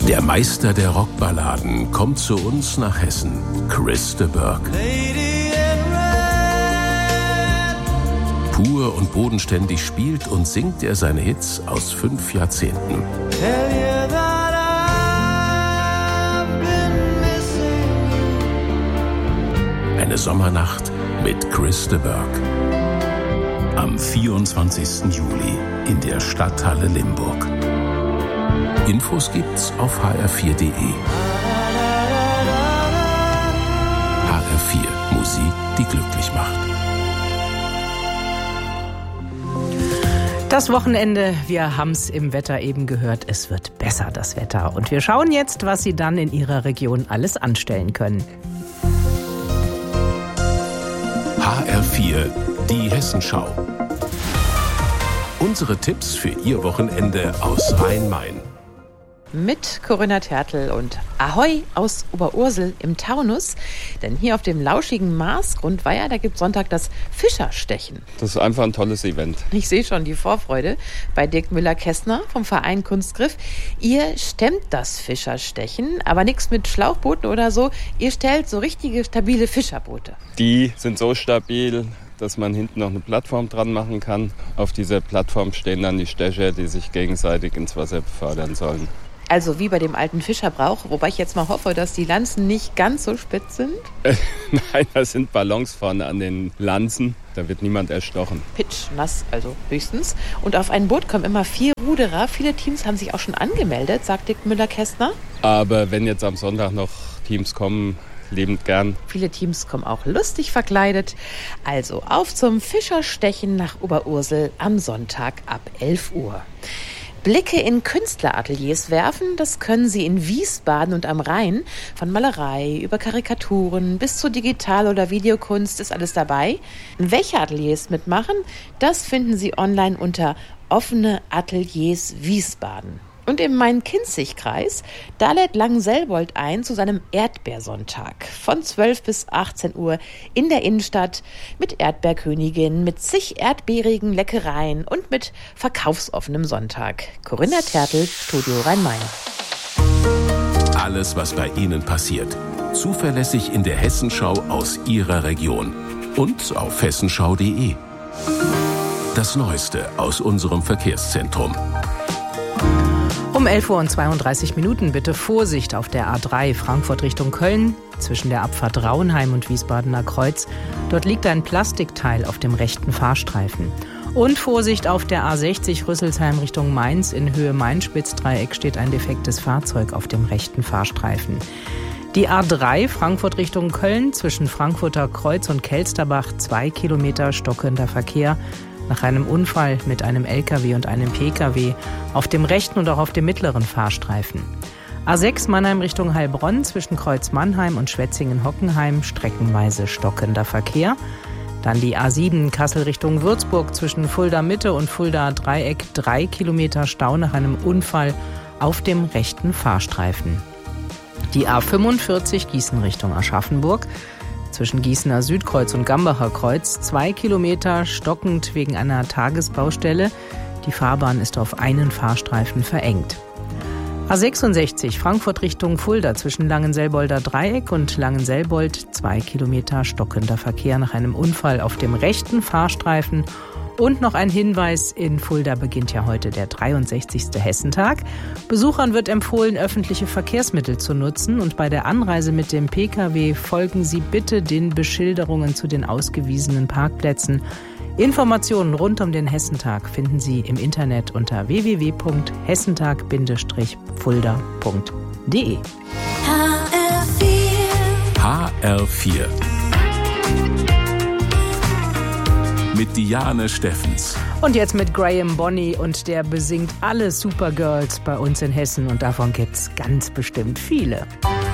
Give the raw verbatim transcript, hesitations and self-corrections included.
Der Meister der Rockballaden kommt zu uns nach Hessen, Chris de Burgh. Pur und bodenständig spielt und singt er seine Hits aus fünf Jahrzehnten. Eine Sommernacht mit Chris de Burgh. Am vierundzwanzigsten Juli in der Stadthalle Limburg. Infos gibt's auf h r vier punkt d e. H R vier, Musik, die glücklich macht. Das Wochenende, wir haben's im Wetter eben gehört, es wird besser, das Wetter. Und wir schauen jetzt, was Sie dann in Ihrer Region alles anstellen können. H R vier, die Hessenschau. Unsere Tipps für Ihr Wochenende aus Rhein-Main. Mit Corinna Tertl und Ahoi aus Oberursel im Taunus. Denn hier auf dem lauschigen Marsgrundweiher, da gibt es Sonntag das Fischerstechen. Das ist einfach ein tolles Event. Ich sehe schon die Vorfreude bei Dirk Müller-Kästner vom Verein Kunstgriff. Ihr stemmt das Fischerstechen, aber nichts mit Schlauchbooten oder so. Ihr stellt so richtige, stabile Fischerboote. Die sind so stabil, dass man hinten noch eine Plattform dran machen kann. Auf dieser Plattform stehen dann die Stecher, die sich gegenseitig ins Wasser befördern sollen. Also wie bei dem alten Fischerbrauch, wobei ich jetzt mal hoffe, dass die Lanzen nicht ganz so spitz sind. Nein, das sind Ballons vorne an den Lanzen. Da wird niemand erstochen. Pitch, nass, also höchstens. Und auf ein Boot kommen immer vier Ruderer. Viele Teams haben sich auch schon angemeldet, sagt Dirk Müller-Kästner. Aber wenn jetzt am Sonntag noch Teams kommen, liebend gern. Viele Teams kommen auch lustig verkleidet. Also auf zum Fischerstechen nach Oberursel am Sonntag ab elf Uhr. Blicke in Künstlerateliers werfen, das können Sie in Wiesbaden und am Rhein. Von Malerei über Karikaturen bis zu Digital- oder Videokunst ist alles dabei. Welche Ateliers mitmachen, das finden Sie online unter Offene Ateliers Wiesbaden. Und im Main-Kinzig-Kreis, da lädt Langenselbold ein zu seinem Erdbeersonntag. Von zwölf bis achtzehn Uhr in der Innenstadt mit Erdbeerkönigin, mit zig erdbeerigen Leckereien und mit verkaufsoffenem Sonntag. Corinna Tertl, Studio Rhein-Main. Alles, was bei Ihnen passiert. Zuverlässig in der Hessenschau aus Ihrer Region. Und auf hessenschau punkt d e. Das Neueste aus unserem Verkehrszentrum. Um elf Uhr und zweiunddreißig Minuten bitte Vorsicht auf der A drei Frankfurt Richtung Köln zwischen der Abfahrt Rauenheim und Wiesbadener Kreuz. Dort liegt ein Plastikteil auf dem rechten Fahrstreifen. Und Vorsicht auf der A sechzig Rüsselsheim Richtung Mainz. In Höhe Main-Spitzdreieck steht ein defektes Fahrzeug auf dem rechten Fahrstreifen. Die A drei Frankfurt Richtung Köln zwischen Frankfurter Kreuz und Kelsterbach. Zwei Kilometer stockender Verkehr. Nach einem Unfall mit einem L K W und einem P K W auf dem rechten und auch auf dem mittleren Fahrstreifen. A sechs Mannheim Richtung Heilbronn zwischen Kreuz Mannheim und Schwetzingen-Hockenheim streckenweise stockender Verkehr. Dann die A sieben Kassel Richtung Würzburg zwischen Fulda Mitte und Fulda Dreieck. Drei Kilometer Stau nach einem Unfall auf dem rechten Fahrstreifen. Die A fünfundvierzig Gießen Richtung Aschaffenburg. Zwischen Gießener Südkreuz und Gambacher Kreuz zwei Kilometer stockend wegen einer Tagesbaustelle. Die Fahrbahn ist auf einen Fahrstreifen verengt. A sechsundsechzig Frankfurt Richtung Fulda zwischen Langenselbolder Dreieck und Langenselbold zwei Kilometer stockender Verkehr nach einem Unfall auf dem rechten Fahrstreifen. Und noch ein Hinweis, in Fulda beginnt ja heute der dreiundsechzigste Hessentag. Besuchern wird empfohlen, öffentliche Verkehrsmittel zu nutzen und bei der Anreise mit dem P K W folgen Sie bitte den Beschilderungen zu den ausgewiesenen Parkplätzen. Informationen rund um den Hessentag finden Sie im Internet unter w w w punkt hessentag Bindestrich fulda punkt d e. H R vier. H R vier. Mit Diane Steffens. Und jetzt mit Graham Bonney und der besingt alle Supergirls bei uns in Hessen und davon gibt's ganz bestimmt viele.